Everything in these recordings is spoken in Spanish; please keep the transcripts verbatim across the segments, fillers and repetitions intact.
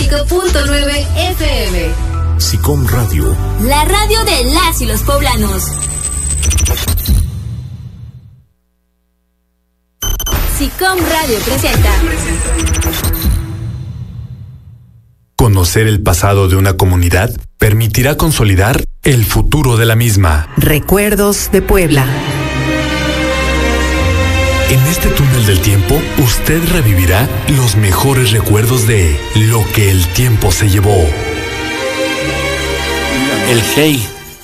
cinco punto nueve F M. SICOM Radio. La radio de las y los poblanos. SICOM Radio presenta. Conocer el pasado de una comunidad permitirá consolidar el futuro de la misma. Recuerdos de Puebla. En este túnel del tiempo, usted revivirá los mejores recuerdos de lo que el tiempo se llevó. El Hey.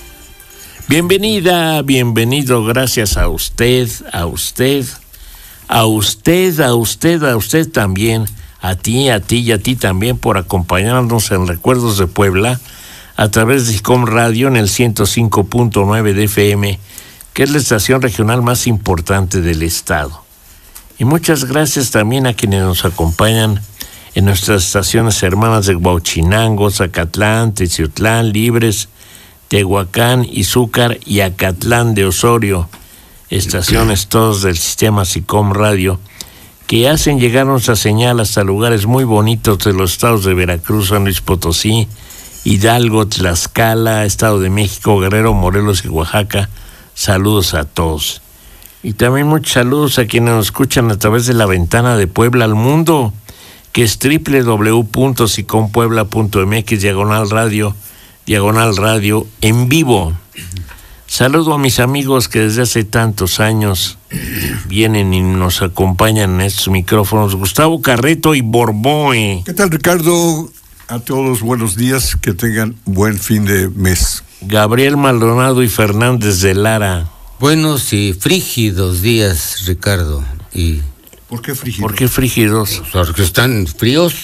Bienvenida, bienvenido, gracias a usted, a usted, a usted, a usted, a usted también, a ti, a ti y a ti también por acompañarnos en Recuerdos de Puebla a través de SICOM Radio en el ciento cinco punto nueve de F M, que es la estación regional más importante del estado. Y muchas gracias también a quienes nos acompañan en nuestras estaciones hermanas de Huauchinango, Zacatlán, Teciutlán, Libres, Tehuacán, Izúcar y Acatlán de Osorio, estaciones todos del sistema SICOM Radio, que hacen llegar nuestra señal hasta lugares muy bonitos de los estados de Veracruz, San Luis Potosí, Hidalgo, Tlaxcala, Estado de México, Guerrero, Morelos y Oaxaca. Saludos a todos. Y también muchos saludos a quienes nos escuchan a través de la ventana de Puebla al mundo, que es doble u doble u doble u punto sicompuebla punto m x diagonal radio, diagonal radio en vivo. Saludo a mis amigos que desde hace tantos años vienen y nos acompañan en estos micrófonos. Gustavo Carreto y Borboe. ¿Qué tal, Ricardo? A todos buenos días, que tengan buen fin de mes. Gabriel Maldonado y Fernández de Lara. Buenos y frígidos días, Ricardo. Y ¿Por qué frígidos? ¿Por qué frígidos? Porque están fríos.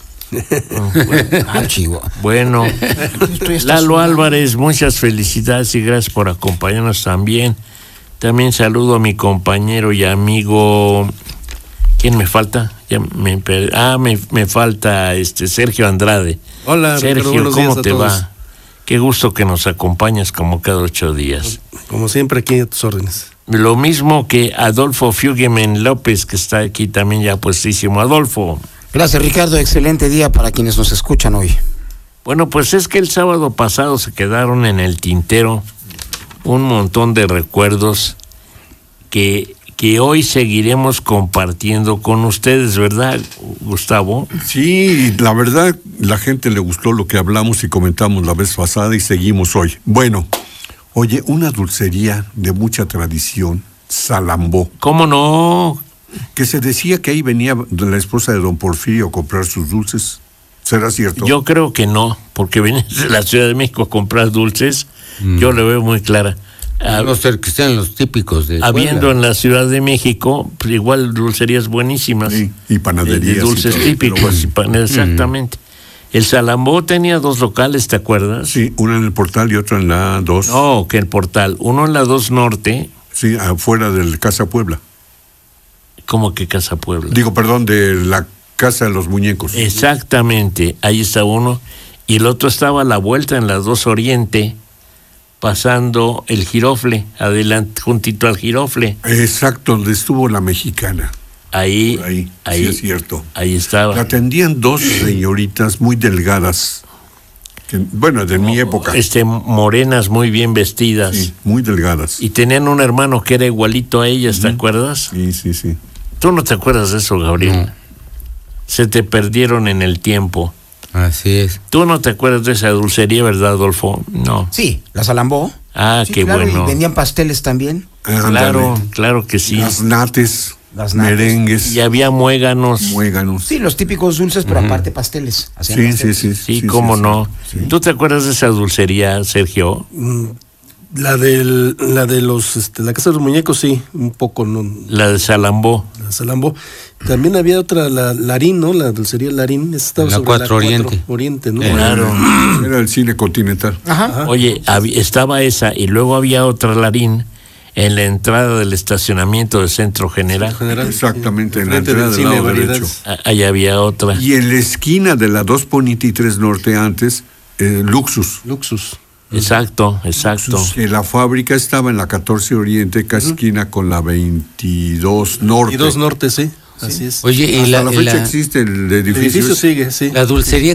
Oh, bueno, ah, chivo. Bueno, Lalo Álvarez, muchas felicidades y gracias por acompañarnos también. También saludo a mi compañero y amigo. ¿Quién me falta? Ya me, ah, me, me falta este Sergio Andrade. Hola, Sergio, Ricardo, ¿cómo te todos. va? Qué gusto que nos acompañas como cada ocho días. Como siempre, aquí a tus órdenes. Lo mismo que Adolfo Fuggeman López, que está aquí también ya puestísimo. Adolfo. Gracias, Ricardo. Excelente día para quienes nos escuchan hoy. Bueno, pues es que el sábado pasado se quedaron en el tintero un montón de recuerdos que, que hoy seguiremos compartiendo con ustedes, ¿verdad, Gustavo? Sí, la verdad, la gente le gustó lo que hablamos y comentamos la vez pasada y seguimos hoy. Bueno, oye, una dulcería de mucha tradición, Salambó. ¿Cómo no? Que se decía que ahí venía la esposa de don Porfirio a comprar sus dulces. ¿Será cierto? Yo creo que no, porque venía de la Ciudad de México a comprar dulces. Mm. Yo le veo muy clara. A no ser que sean los típicos de habiendo Puebla. En la Ciudad de México, pues igual dulcerías buenísimas. Sí, y panaderías. De, de dulces y típicos, bueno. y pan, exactamente. Mm. El Salambó tenía dos locales, ¿te acuerdas? Sí, uno en el Portal y otro en la dos. No, que el Portal. Uno en la dos Norte. Sí, afuera del Casa Puebla. ¿Cómo que Casa Puebla? Digo, perdón, de la Casa de los Muñecos. Exactamente, ahí está uno. Y el otro estaba a la vuelta en la dos Oriente, pasando el Girofle, adelante, juntito al Girofle. Exacto, donde estuvo la mexicana. Ahí, ahí, ahí, sí es cierto. Ahí estaba. La atendían dos señoritas muy delgadas, que, bueno, de mi época. Este, morenas, muy bien vestidas. Sí, muy delgadas. Y tenían un hermano que era igualito a ellas, ¿te uh-huh. acuerdas? Sí, sí, sí. ¿Tú no te acuerdas de eso, Gabriel? No. Se te perdieron en el tiempo. Así es. ¿Tú no te acuerdas de esa dulcería, verdad, Adolfo? No. Sí, la Salambó. Ah, sí, qué claro, bueno. Y vendían pasteles también. Ah, claro, dale. claro que sí. Las nates, las nates, merengues. Y había muéganos. Muéganos. Sí, los típicos dulces, pero uh-huh. aparte pasteles. Sí, pasteles. sí, sí, sí. Sí, sí, cómo sí, no. Sí. ¿Tú te acuerdas de esa dulcería, Sergio? Mm, la del, la de los, este, la Casa de los Muñecos, sí, un poco, no. La de Salambó. La de Salambó. También había otra, la Larín, ¿no? La dulcería Larín. Estaba la sobre cuatro la Oriente. cuatro Oriente, ¿no? Claro. Era el cine Continental. Ajá. Ajá. Oye, hab- estaba esa y luego había otra Larín en la entrada del estacionamiento del Centro General. Centro General. Exactamente, sí. en la Frente entrada del del cine, lado variedades. derecho. Ahí había otra. Y en la esquina de la dos Poniente y tres Norte antes, eh, Luxus. Luxus. Exacto, exacto. Luxus, que la fábrica estaba en la catorce Oriente, casi uh-huh. esquina con la veintidós Norte. veintidós Norte, sí. Así es. Oye, y hasta la, la fecha la, existe el edificio. El edificio sigue, sí. La dulcería